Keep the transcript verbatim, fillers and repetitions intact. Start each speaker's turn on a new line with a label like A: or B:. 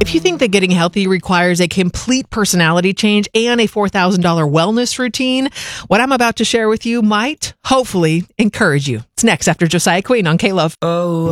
A: If you think that getting healthy requires a complete personality change and a four thousand dollars wellness routine, what I'm about to share with you might, hopefully, encourage you. It's next after Josiah Queen on K-Love.
B: Oh.